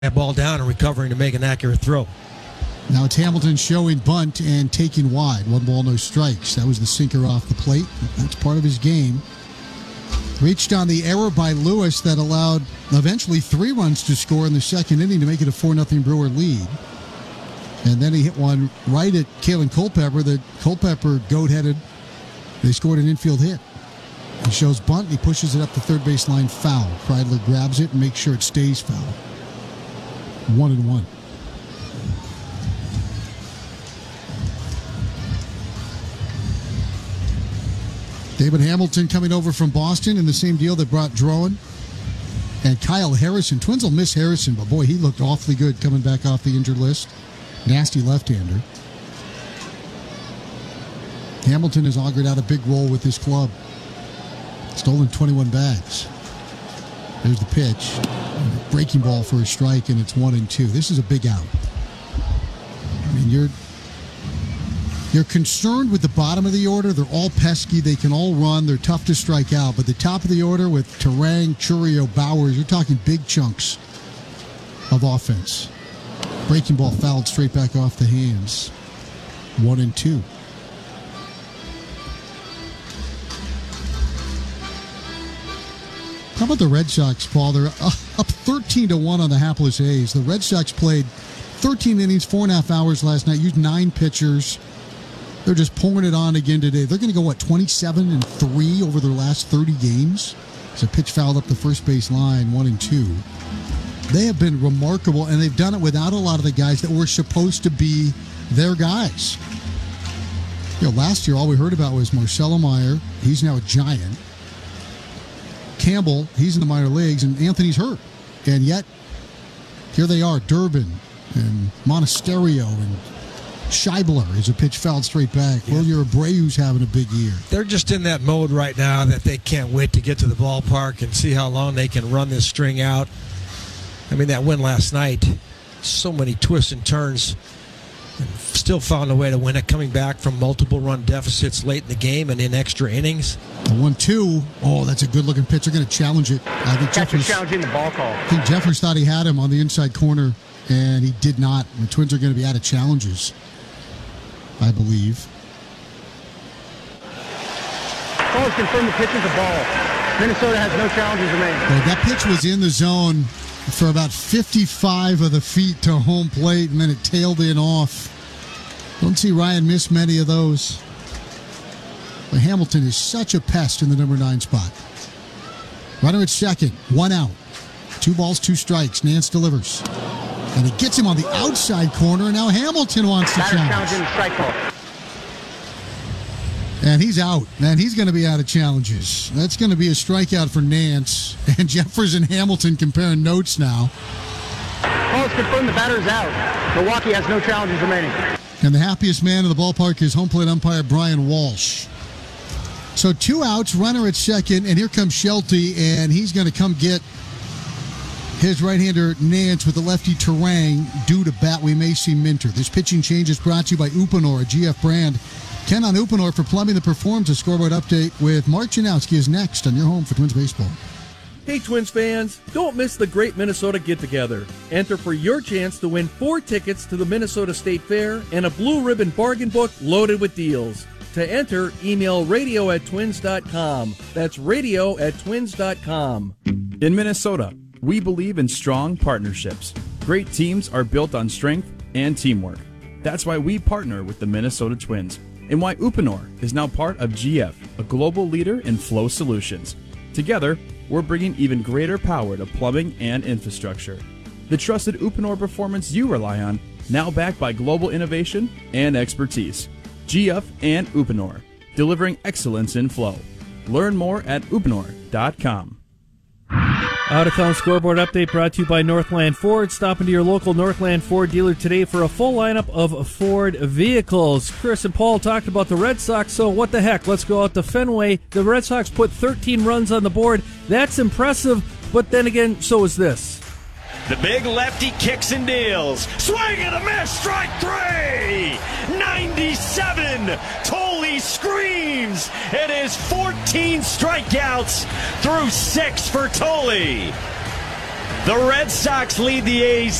that ball down and recovering to make an accurate throw. Now it's Hamilton showing bunt and taking wide. 1 ball, no strikes. That was the sinker off the plate. That's part of his game. Reached on the error by Lewis that allowed eventually 3 runs to score in the second inning to make it a 4-0 Brewer lead. And then he hit one right at Kalen Culpepper. The Culpepper goat-headed. They scored an infield hit. He shows bunt. He pushes it up the third base line foul. Kreidler grabs it and makes sure it stays foul. 1-1. David Hamilton coming over from Boston in the same deal that brought Drowan and Kyle Harrison. Twins will miss Harrison, but boy, he looked awfully good coming back off the injured list. Nasty left-hander. Hamilton has augured out a big role with his club. Stolen 21 bags. There's the pitch. Breaking ball for a strike, and it's 1-2. This is a big out. I mean, you're concerned with the bottom of the order. They're all pesky. They can all run. They're tough to strike out. But the top of the order with Turang, Chourio, Bowers, you're talking big chunks of offense. Breaking ball fouled straight back off the hands. 1-2. How about the Red Sox, Paul? They're up 13-1 on the hapless A's. The Red Sox played 13 innings, 4.5 hours last night, used 9 pitchers. They're just pouring it on again today. They're going to go, 27-3 over their last 30 games? It's a pitch fouled up the first base line, 1-2. They have been remarkable, and they've done it without a lot of the guys that were supposed to be their guys. Last year, all we heard about was Marcelo Meyer. He's now a Giant. Campbell, he's in the minor leagues, and Anthony's hurt. And yet, here they are, Durbin and Monasterio and Scheibler is a pitch fouled straight back. Yeah. Wilyer Abreu's having a big year. They're just in that mode right now that they can't wait to get to the ballpark and see how long they can run this string out. I mean, that win last night, so many twists and turns, and still found a way to win it, coming back from multiple run deficits late in the game and in extra innings. The 1-2. Oh, that's a good-looking pitch. They're going to challenge it. I think Jeffers challenging the ball call. I think Jeffers thought he had him on the inside corner, and he did not. The Twins are going to be out of challenges, I believe. Call has confirmed the pitch is a ball. Minnesota has no challenges remaining. Well, that pitch was in the zone for about 55 of the feet to home plate, and then it tailed in off. Don't see Ryan miss many of those. But Hamilton is such a pest in the number 9 spot. Runner at second, 1 out. 2 balls, 2 strikes. Nance delivers. And he gets him on the outside corner, and now Hamilton wants to challenge. Strike call. And he's out. And he's going to be out of challenges. That's going to be a strikeout for Nance. And Jeffers and Hamilton comparing notes now. Call's confirmed the batter's out. Milwaukee has no challenges remaining. And the happiest man in the ballpark is home plate umpire Brian Walsh. So 2 outs, runner at second, and here comes Shelty, and he's going to come get his right-hander Nance with the lefty Turang due to bat. We may see Minter. This pitching change is brought to you by Uponor, a GF brand. Ken on Uponor for plumbing that performs. A scoreboard update with Mark Janowski is next on your home for Twins baseball. Hey Twins fans, don't miss the Great Minnesota Get-Together. Enter for your chance to win 4 tickets to the Minnesota State Fair and a blue ribbon bargain book loaded with deals. To enter, email radio@twins.com. That's radio@twins.com. In Minnesota, we believe in strong partnerships. Great teams are built on strength and teamwork. That's why we partner with the Minnesota Twins, and why Uponor is now part of GF, a global leader in flow solutions. Together, we're bringing even greater power to plumbing and infrastructure. The trusted Uponor performance you rely on, now backed by global innovation and expertise. GF and Uponor, delivering excellence in flow. Learn more at uponor.com. Out-of-town scoreboard update brought to you by Northland Ford. Stop into your local Northland Ford dealer today for a full lineup of Ford vehicles. Chris and Paul talked about the Red Sox, so what the heck? Let's go out to Fenway. The Red Sox put 13 runs on the board. That's impressive, but then again, so is this. The big lefty kicks and deals. Swing and a miss. Strike 3. 97. Tolley screams. It is 14 strikeouts through 6 for Tolley. The Red Sox lead the A's